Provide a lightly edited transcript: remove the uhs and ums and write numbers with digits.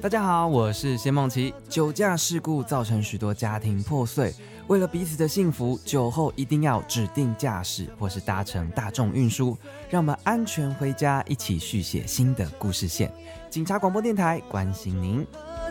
大家好，我是谢梦琪。酒驾事故造成许多家庭破碎，为了彼此的幸福，酒后一定要指定驾驶或是搭乘大众运输，让我们安全回家，一起续写新的故事线。警察广播电台关心您。